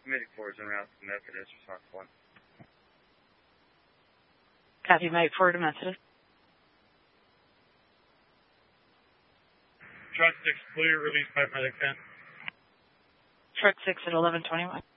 Medic 4 is en route to Methodist, response 1. Copy, Medic 4 to Methodist. Truck 6 clear, release by Medic 10. Truck 6 at 1121.